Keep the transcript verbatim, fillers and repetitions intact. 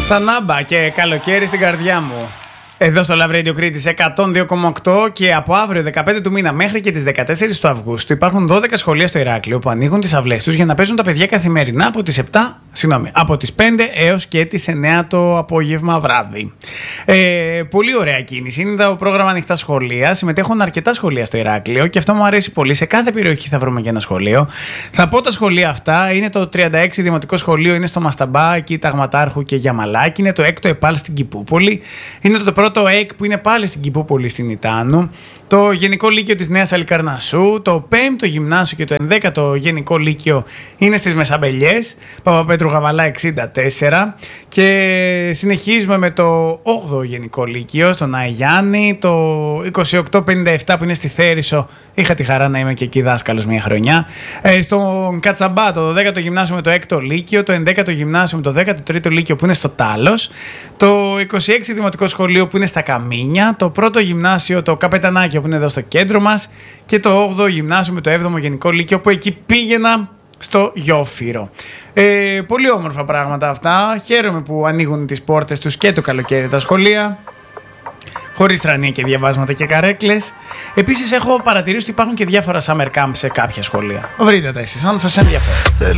Τανάμπα και καλοκαίρι στην καρδιά μου. Εδώ στο Love Radio Κρήτης εκατόν δύο κόμμα οκτώ και από αύριο δεκαπέντε του μήνα μέχρι και τις δεκατέσσερις του Αυγούστου υπάρχουν δώδεκα σχολεία στο Ηράκλειο που ανοίγουν τις αυλές τους για να παίζουν τα παιδιά καθημερινά από τις, επτά, συγγνώμη, από τις πέντε έως και τις εννέα το απόγευμα βράδυ. Ε, πολύ ωραία κίνηση. Είναι το πρόγραμμα Ανοιχτά Σχολεία. Συμμετέχουν αρκετά σχολεία στο Ηράκλειο και αυτό μου αρέσει πολύ. Σε κάθε περιοχή θα βρούμε και ένα σχολείο. Θα πω τα σχολεία αυτά. Είναι το τριάντα έξι Δημοτικό Σχολείο, είναι στο Μασταμπά, εκεί Ταγματάρχου και Γιαμαλάκη. Είναι το έκτο ΕΠΑΛ στην Κηπούπολη. Είναι το πρώτο το ΕΚ που είναι πάλι στην Κηπούπολη στην Ιτάνου, το Γενικό Λύκειο της Νέας Αλικαρνασσού, το πέμπτο Γυμνάσιο και το ενδέκατο Γενικό Λύκειο είναι στις Μεσαμπελιές, Παπαπέτρου Γαβαλά εξήντα τέσσερα, και συνεχίζουμε με το όγδοο Γενικό Λύκειο στον Άη Γιάννη, το είκοσι οκτώ πενήντα επτά που είναι στη Θέρισο, είχα τη χαρά να είμαι και εκεί δάσκαλος μια χρονιά, ε, στον Κατσαμπά το δέκατο Γυμνάσιο με το έκτο Λύκειο, το ενδέκατο Γυμνάσιο με το δέκατο τρίτο Λύκειο που είναι στο Τάλος, το είκοσι έξι Δημοτικό Σχολείο που είναι στα Καμίνια, το πρώτο Γυμνάσιο το Καπετανάκιο που είναι εδώ στο κέντρο μας και το όγδοο Γυμνάσιο με το έβδομο Γενικό Λύκειο που εκεί πήγαινα στο Γιόφυρο. Ε, πολύ όμορφα πράγματα αυτά. Χαίρομαι που ανοίγουν τις πόρτες τους και το καλοκαίρι τα σχολεία, χωρίς τρανία και διαβάσματα και καρέκλες. Επίσης έχω παρατηρήσει ότι υπάρχουν και διάφορα summer camp σε κάποια σχολεία. Βρείτε τα εσείς αν σας ενδιαφέρει.